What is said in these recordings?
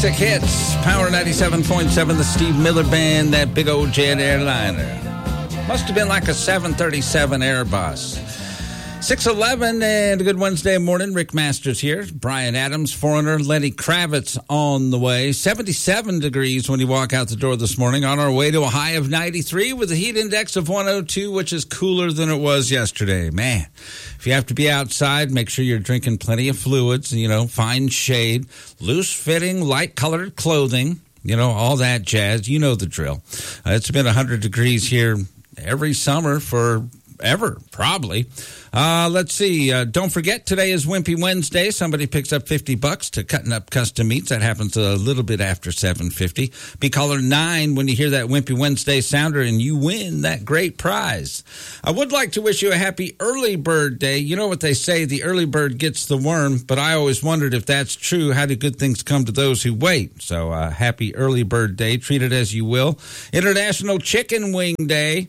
Classic hits, Power 97.7, the Steve Miller Band, that big old jet airliner. Must have been like a 737 Airbus. 6:11 and a good Wednesday morning. Rick Masters here. Brian Adams, Foreigner, Lenny Kravitz on the way. 77 degrees when you walk out the door this morning. On our way to a high of 93 with a heat index of 102, which is cooler than it was yesterday. Man, if you have to be outside, make sure you're drinking plenty of fluids, find shade, loose-fitting, light-colored clothing, all that jazz. You know the drill. It's been 100 degrees here every summer forever, probably. Let's see. Don't forget, today is Wimpy Wednesday. Somebody picks up $50 to Cutting Up Custom Meats. That happens a little bit after 7:50. Be caller 9 when you hear that Wimpy Wednesday sounder, and you win that great prize. I would like to wish you a happy early bird day. You know what they say, the early bird gets the worm, but I always wondered if that's true. How do good things come to those who wait? So happy early bird day. Treat it as you will. International Chicken Wing Day.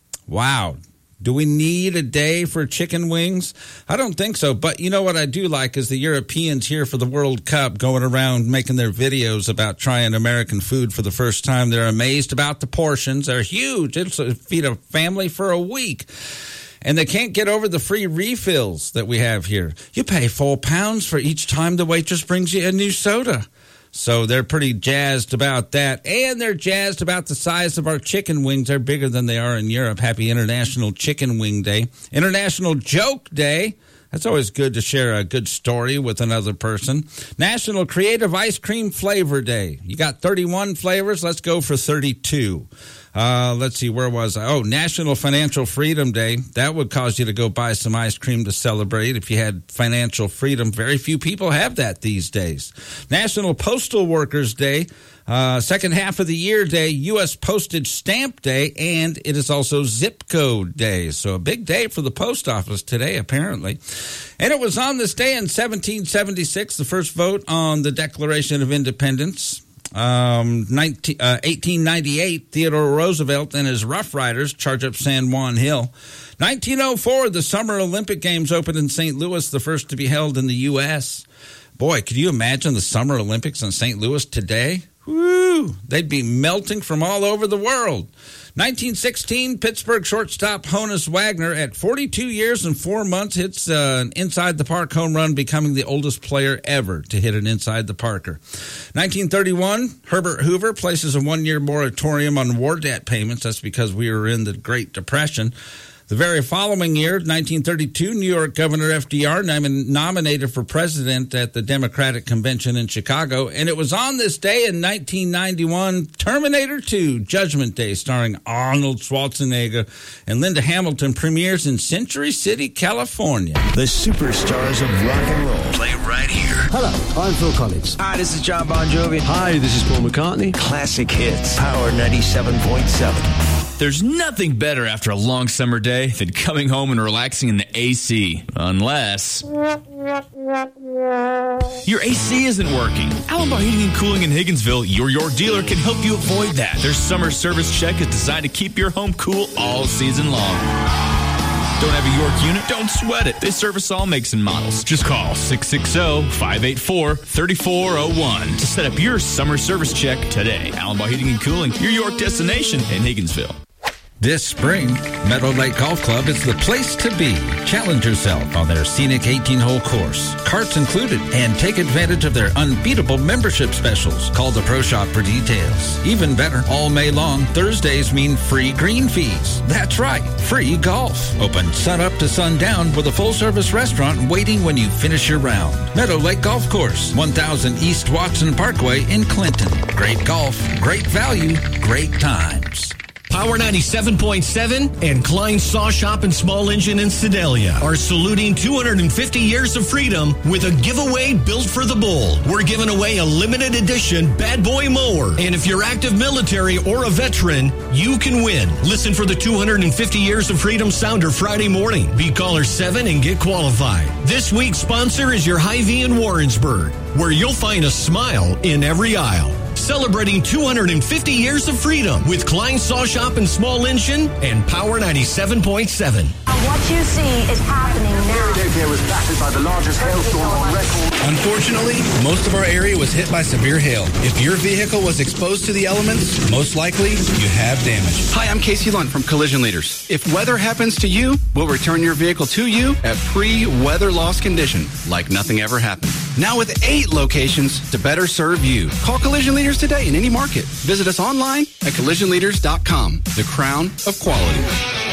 Wow. Do we need a day for chicken wings? I don't think so. But you know what I do like is the Europeans here for the World Cup going around making their videos about trying American food for the first time. They're amazed about the portions. They're huge. It'll feed a family for a week. And they can't get over the free refills that we have here. You pay £4 for each time the waitress brings you a new soda. So they're pretty jazzed about that. And they're jazzed about the size of our chicken wings. They're bigger than they are in Europe. Happy International Chicken Wing Day. International Joke Day. That's always good to share a good story with another person. National Creative Ice Cream Flavor Day. You got 31 flavors. Let's go for 32. Let's see, where was I? Oh, National Financial Freedom Day. That would cause you to go buy some ice cream to celebrate if you had financial freedom. Very few people have that these days. National Postal Workers Day. Second half of the year day, U.S. Postage Stamp Day, and it is also Zip Code Day. So a big day for the post office today, apparently. And it was on this day in 1776, the first vote on the Declaration of Independence. 1898, Theodore Roosevelt and his Rough Riders charge up San Juan Hill. 1904, the Summer Olympic Games opened in St. Louis, the first to be held in the U.S. Boy, could you imagine the Summer Olympics in St. Louis today? Woo! They'd be melting from all over the world. 1916, Pittsburgh shortstop Honus Wagner, at 42 years and 4 months, hits an inside-the-park home run, becoming the oldest player ever to hit an inside-the-parker. 1931, Herbert Hoover places a one-year moratorium on war debt payments. That's because we were in the Great Depression. The very following year, 1932, New York Governor FDR nominated for president at the Democratic Convention in Chicago. And it was on this day in 1991, Terminator 2, Judgment Day, starring Arnold Schwarzenegger and Linda Hamilton, premieres in Century City, California. The superstars of rock and roll play right here. Hello, I'm Phil Collins. Hi, this is John Bon Jovi. Hi, this is Paul McCartney. Classic hits, Power 97.7. There's nothing better after a long summer day than coming home and relaxing in the AC. Unless your AC isn't working. Allenbar Heating and Cooling in Higginsville, your York dealer, can help you avoid that. Their summer service check is designed to keep your home cool all season long. Don't have a York unit? Don't sweat it. They service all makes and models. Just call 660-584-3401 to set up your summer service check today. Allenbar Heating and Cooling, your York destination in Higginsville. This spring, Meadow Lake Golf Club is the place to be. Challenge yourself on their scenic 18-hole course. Carts included, and take advantage of their unbeatable membership specials. Call the Pro Shop for details. Even better, all May long, Thursdays mean free green fees. That's right, free golf. Open sun up to sundown with a full-service restaurant waiting when you finish your round. Meadow Lake Golf Course, 1000 East Watson Parkway in Clinton. Great golf, great value, great times. Power 97.7 and Klein Saw Shop and Small Engine in Sedalia are saluting 250 years of freedom with a giveaway built for the bull. We're giving away a limited edition Bad Boy mower. And if you're active military or a veteran, you can win. Listen for the 250 Years of Freedom Sounder Friday morning. Be caller 7 and get qualified. This week's sponsor is your Hy-Vee in Warrensburg, where you'll find a smile in every aisle. celebrating 250 years of freedom with Klein Saw Shop and Small Engine and Power 97.7. What you see is happening now. Philadelphia was battered by the largest hailstorm on record. Unfortunately, most of our area was hit by severe hail. If your vehicle was exposed to the elements, most likely you have damage. Hi, I'm Casey Lund from Collision Leaders. If weather happens to you, we'll return your vehicle to you at pre-weather loss condition, like nothing ever happened. Now with 8 locations to better serve you. Call Collision Leaders today in any market. Visit us online at collisionleaders.com. The crown of quality.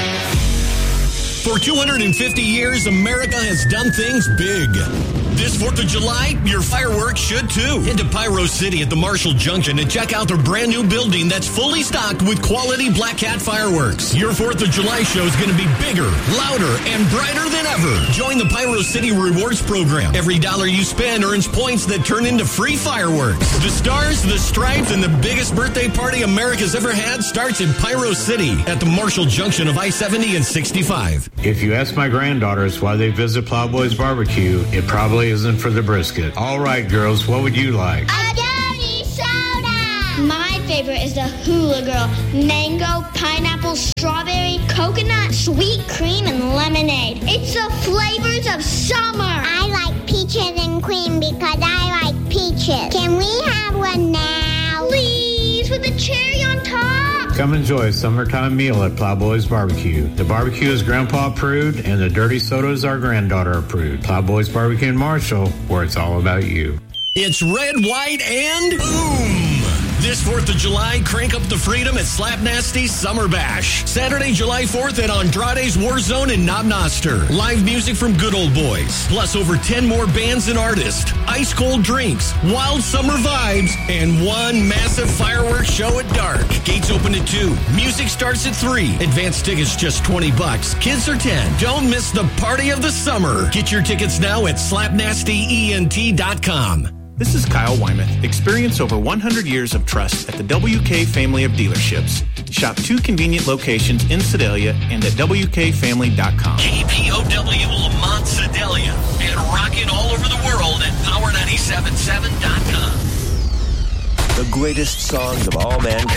For 250 years, America has done things big. This 4th of July, your fireworks should too. Head to Pyro City at the Marshall Junction and check out their brand new building that's fully stocked with quality Black Cat fireworks. Your 4th of July show is going to be bigger, louder, and brighter than ever. Join the Pyro City Rewards program. Every dollar you spend earns points that turn into free fireworks. The stars, the stripes, and the biggest birthday party America's ever had starts in Pyro City at the Marshall Junction of I-70 and 65. If you ask my granddaughters why they visit Plowboys Barbecue, it probably isn't for the brisket. All right, girls, what would you like? A dirty soda! My favorite is the Hula Girl. Mango, pineapple, strawberry, coconut, sweet cream, and lemonade. It's the flavors of summer. I like peaches and cream because I like peaches. Can we have one now? Please, with a cherry on top. Come enjoy a summertime meal at Plowboys Barbecue. The barbecue is grandpa approved, and the dirty sodas are granddaughter approved. Plowboys Barbecue in Marshall, where it's all about you. It's red, white, and boom! This 4th of July, crank up the freedom at Slap Nasty's Summer Bash. Saturday, July 4th at Andrade's War Zone in Knob Noster. Live music from Good Old Boys. Plus over 10 more bands and artists. Ice cold drinks, wild summer vibes, and one massive fireworks show at dark. Gates open at 2. Music starts at 3. Advance tickets just $20. Kids are 10. Don't miss the party of the summer. Get your tickets now at slapnastyent.com. This is Kyle Wyman. Experience over 100 years of trust at the WK family of dealerships. Shop 2 convenient locations in Sedalia and at WKFamily.com. KPOW Lamont Sedalia and rocking all over the world at Power977.com. The greatest songs of all mankind.